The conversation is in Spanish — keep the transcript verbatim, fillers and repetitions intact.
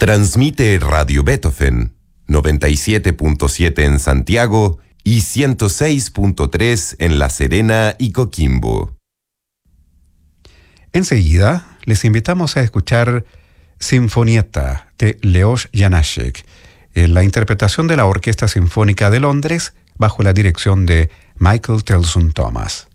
Transmite Radio Beethoven, noventa y siete punto siete en Santiago y ciento seis punto tres en La Serena y Coquimbo. Enseguida, les invitamos a escuchar Sinfonietta de Leos Janáček, en la interpretación de la Orquesta Sinfónica de Londres bajo la dirección de Michael Tilson Thomas.